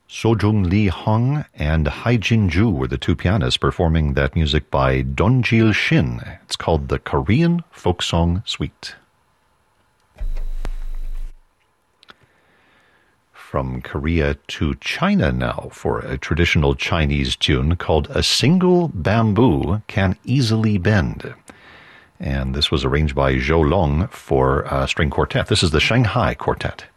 Sojung Lee Hong and Haijin Ju were the two pianists performing that music by Donjil Shin. It's called the Korean Folk Song Suite. From Korea to China now for a traditional Chinese tune called A Single Bamboo Can Easily Bend. And this was arranged by Zhou Long for string quartet. This is the Shanghai Quartet.